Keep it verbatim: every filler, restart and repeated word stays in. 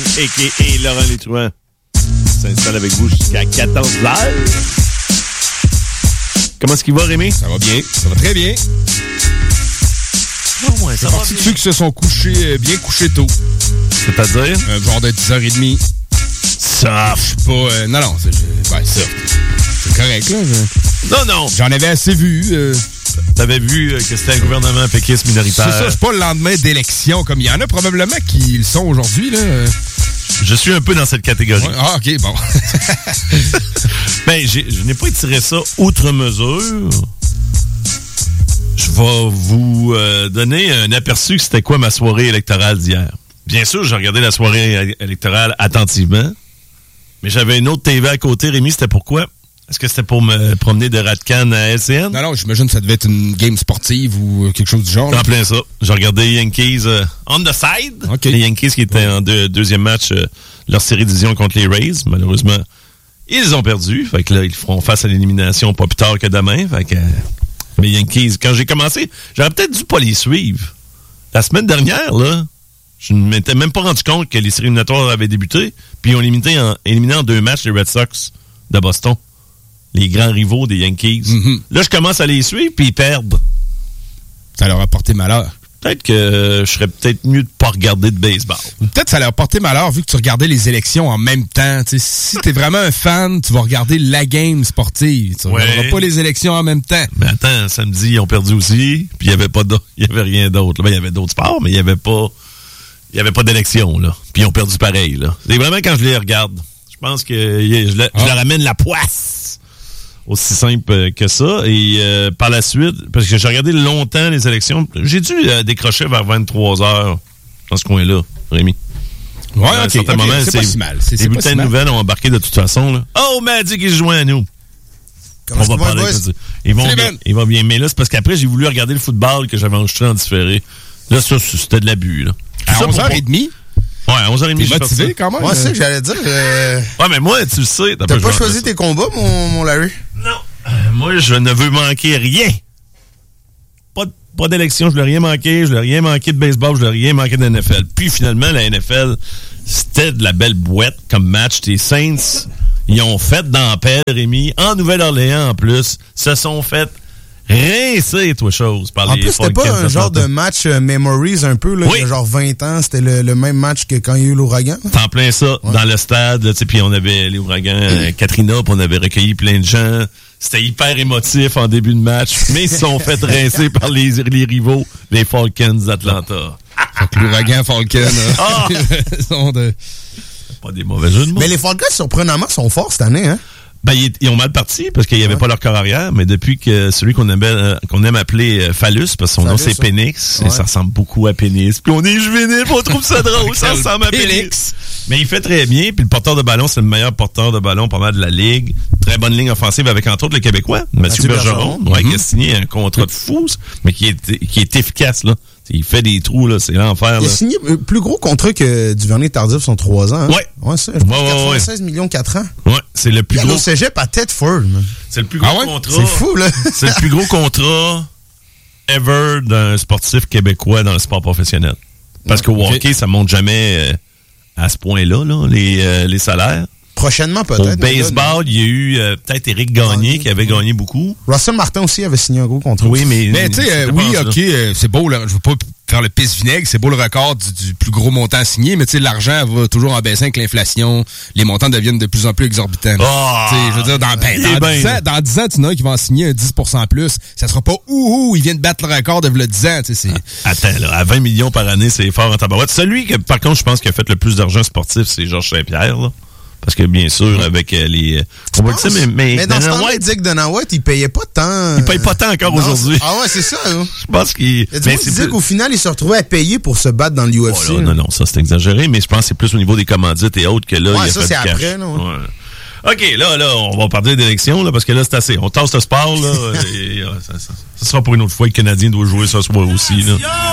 a k a. Laurent Létruant, s'installe avec vous jusqu'à quatorze heures. Comment est-ce qu'il va, Rémi? Ça va bien, ça va très bien. Non, ouais, ça c'est va parti bien. de ceux qui se sont couchés, bien couchés tôt. C'est-à-dire? Un genre de dix heures trente. Soft. Pas, euh, non, non, c'est, ben, soft. C'est correct, là. Je... Non, non. J'en avais assez vu. Euh... T'avais vu que c'était un gouvernement péquiste minoritaire. C'est ça, c'est pas le lendemain d'élection, comme il y en a probablement qui le sont aujourd'hui, là. Je suis un peu dans cette catégorie. Ouais, ah, OK, bon. ben, j'ai, je n'ai pas étiré ça outre mesure. Je vais vous euh, donner un aperçu que c'était quoi ma soirée électorale d'hier. Bien sûr, j'ai regardé la soirée électorale attentivement, mais j'avais une autre T V à côté. Rémi, c'était pourquoi? Est-ce que c'était pour me promener de Ratcan à L C N? Non, non, j'imagine que ça devait être une game sportive ou quelque chose du genre. En plein ça. J'ai regardé les Yankees euh, on the side. Okay. Les Yankees qui étaient ouais. en deux, deuxième match euh, leur série de division contre les Rays. Malheureusement, ils ont perdu. Fait que là, ils feront face à l'élimination pas plus tard que demain. Fait que euh, les Yankees, quand j'ai commencé, j'aurais peut-être dû pas les suivre. La semaine dernière, là, je ne m'étais même pas rendu compte que les séries éliminatoires avaient débuté. Puis ils ont éliminé en, éliminé en deux matchs les Red Sox de Boston. Les grands rivaux des Yankees. Mm-hmm. Là, je commence à les suivre, puis ils perdent. Ça leur a porté malheur. Peut-être que je serais peut-être mieux de pas regarder de baseball. Peut-être que ça leur a porté malheur vu que tu regardais les élections en même temps. T'sais, si t'es vraiment un fan, tu vas regarder la game sportive. Tu ouais. regarderas pas les élections en même temps. Mais attends, samedi, ils ont perdu aussi, puis il y avait pas d'autre, il y avait rien d'autre. Ben, il y avait d'autres sports, mais il y avait pas il y avait pas d'élection, là. Puis ils ont perdu pareil, là. C'est vraiment quand je les regarde. Je pense que je, le, ah. je leur amène la poisse. Aussi simple que ça. Et euh, par la suite, parce que j'ai regardé longtemps les élections, j'ai dû euh, décrocher vers vingt-trois heures dans ce coin-là, Rémi. Ouais, à un okay, certain okay, moment, c'est, c'est pas si mal. C'est, les bulletins de nouvelles ont embarqué de toute façon. Là. Oh, mais dit qu'ils se joignent à nous. Comment on va parler. Ils vont bien, ils vont bien. Mais là, c'est parce qu'après, j'ai voulu regarder le football que j'avais enregistré en différé. Là, ça, c'était de l'abus. Là. À onze heures trente? Ouais, à onze heures trente. T'es motivé quand même? Moi, c'est ça que j'allais dire. Euh... Ouais, mais moi, tu le sais. T'as, t'as pas choisi tes combats, mon, mon Larry? Non. Euh, moi, je ne veux manquer rien. Pas, pas d'élection, je ne veux rien manquer. Je ne veux rien manquer de baseball, je ne veux rien manquer de N F L. Puis finalement, la N F L, c'était de la belle boîte comme match. Les Saints, ils ont fait dans la paix, Rémi, en Nouvelle-Orléans en plus, se sont fait rincer, toi, chose, par en les plus, c'était pas un genre de match euh, Memories un peu, là, oui. Il y a genre vingt ans, c'était le, le même match que quand il y a eu l'ouragan. T'en plein ça, ouais. Dans le stade, tu sais, puis on avait les ouragans euh, Katrina, puis on avait recueilli plein de gens. C'était hyper émotif en début de match, mais ils se sont fait rincer par les, les rivaux, les Falcons d'Atlanta. Fait que l'ouragan Falcon, ah! sont de... Pas des mauvais jeux de mots. Mais les Falcons, surprenamment, sont forts cette année, hein? Ben, ils, ils ont mal parti parce qu'il n'y avait ouais. pas leur corps arrière, mais depuis que celui qu'on aime, euh, qu'on aime appeler euh, Phallus, parce que son Phallus, nom c'est ça. Pénix, ouais. Et ça ressemble beaucoup à Pénis. Puis on est juvénile, on trouve ça drôle, ça ressemble à Pénix. Mais il fait très bien, puis le porteur de ballon, c'est le meilleur porteur de ballon pas mal de la Ligue. Très bonne ligne offensive avec entre autres le Québécois, Mathieu, Mathieu Bergeron, Bergeron. Ouais, mm-hmm. qui a signé un contrat de fou, mais qui est, qui est efficace, là. Il fait des trous, là, c'est l'enfer. Il a signé un plus gros contrat que Duvernay-Tardif, son trois ans. Hein? Ouais. Ouais, ça. Ouais, ouais, quatre-vingt-seize ouais. millions, quatre ans. Ouais, c'est le plus il gros. Au cégep à Thetford, man. C'est le plus gros ah ouais? contrat. C'est fou, là. C'est le plus gros contrat ever d'un sportif québécois dans le sport professionnel. Parce qu'au okay. hockey, ça monte jamais euh, à ce point-là, là, les, euh, les salaires. Prochainement, peut-être. Au baseball, il y a eu euh, peut-être Éric Gagné, Gagné qui avait gagné beaucoup. Russell Martin aussi avait signé un gros contrat. Oui, mais... Mais tu sais, euh, oui, OK, euh, c'est beau, là, je veux pas faire le pisse-vinaigre, c'est beau le record du, du plus gros montant signé, mais tu sais, l'argent va toujours en baissant avec l'inflation, les montants deviennent de plus en plus exorbitants. Oh, tu sais, je veux dire, dans, ben, dans, ben, dix ans, dans dix ans, tu n'as qui vont en signer un dix pour cent plus, ça sera pas ouhou, ils viennent de battre le record de le dix ans, tu sais, c'est... Attends, là, à vingt millions par année, c'est fort en tabarouette. Celui que, par contre, je pense qui a fait le plus d'argent sportif, c'est Georges Saint-Pierre, là. Parce que, bien sûr, avec euh, les... On va le dire, mais... Mais, mais dans ce temps-là, il dit que Dana White, il payait pas tant... Il paye pas tant encore non, aujourd'hui. Ah ouais, c'est ça. Hein? Je pense qu'il... Il y a du monde qui disait plus... qu'au final, il se retrouvait à payer pour se battre dans l'U F C. Oh là, non, non, ça, c'est exagéré, mais je pense que c'est plus au niveau des commandites et autres que là, ouais, il a ça, fait c'est du après, cash. là. Ouais. Ouais. OK, là, là, on va parler d'élection, là, parce que là, c'est assez. On tasse le sport, là. et, ça, ça, ça sera pour une autre fois. Le Canadien doit jouer ce soir aussi, là.